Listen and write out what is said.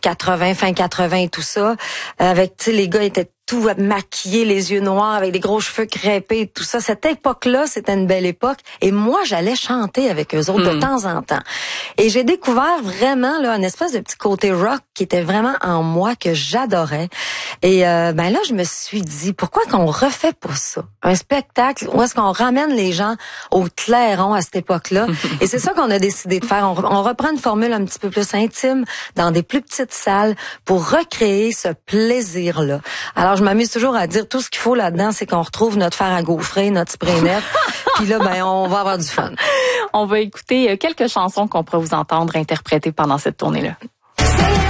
80, fin 80 et tout ça. Avec, tu sais, les gars étaient tout maquillés, les yeux noirs, avec des gros cheveux crêpés et tout ça. Cette époque-là, c'était une belle époque. Et moi, j'allais chanter avec eux autres de temps en temps. Et j'ai découvert vraiment là, une espèce de petit côté rock qui était vraiment en moi, que j'adorais. Et ben là, je me suis dit, pourquoi qu'on refait pas ça? Un spectacle où est-ce qu'on ramène les gens au clairon à cette époque-là? Et c'est ça qu'on a décidé de faire. On reprend une formule un petit peu plus intime, dans des plus petites salles, pour recréer ce plaisir-là. Alors, je m'amuse toujours à dire, tout ce qu'il faut là-dedans, c'est qu'on retrouve notre fer à gaufrer, notre spray net. Puis là, ben, on va avoir du fun. On va écouter quelques chansons qu'on pourra vous entendre interpréter pendant cette tournée-là.